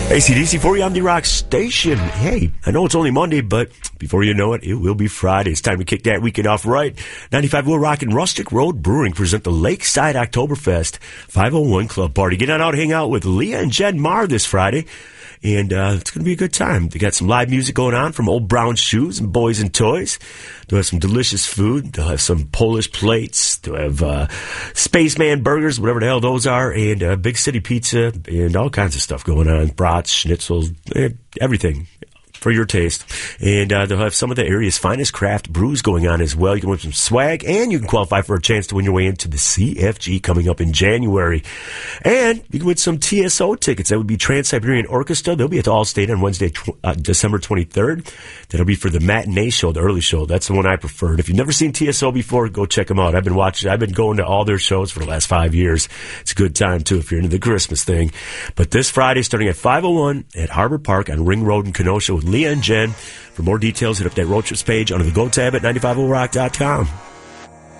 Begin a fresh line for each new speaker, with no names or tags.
AC/DC for you on the Rock Station. Hey, I know it's only Monday, but before you know it, it will be Friday. It's time to kick that weekend off right. 95 Will Rock and Rustic Road Brewing present the Lakeside Oktoberfest 501 Club Party. Get on out, hang out with Leah and Jen Marr this Friday. And it's going to be a good time. They got some live music going on from Old Brown Shoes and Boys and Toys. They'll have some delicious food. They'll have some Polish plates. They'll have Spaceman burgers, whatever the hell those are, and Big City Pizza, and all kinds of stuff going on. Brats, schnitzels, everything for your taste. And they'll have some of the area's finest craft brews going on as well. You can win some swag, and you can qualify for a chance to win your way into the CFG coming up in January. And you can win some TSO tickets. That would be Trans-Siberian Orchestra. They'll be at the Allstate on Wednesday, December 23rd. That'll be for the matinee show, the early show. That's the one I preferred. If you've never seen TSO before, go check them out. I've been going to all their shows for the last 5 years. It's a good time, too, if you're into the Christmas thing. But this Friday, starting at 5:01 at Harbor Park on Ring Road in Kenosha with Leah and Jen. For more details, hit up that road trips page under the Go tab at 95rock.com.